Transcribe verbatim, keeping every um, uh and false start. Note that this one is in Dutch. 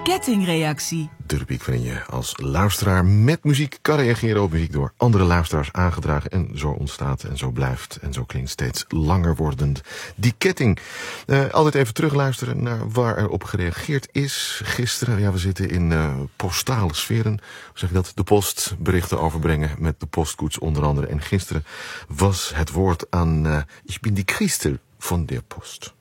kettingreactie. De rubriek waarin je als luisteraar met muziek kan reageren op muziek door andere luisteraars aangedragen. En zo ontstaat en zo blijft en zo klinkt steeds langer wordend die ketting. Uh, altijd even terugluisteren naar waar er op gereageerd is. Gisteren, ja, we zitten in uh, postale sferen. Hoe zeg je dat? De post, berichten overbrengen met de postkoets onder andere. En gisteren was het woord aan uh, Ik bin die Christel van der Post.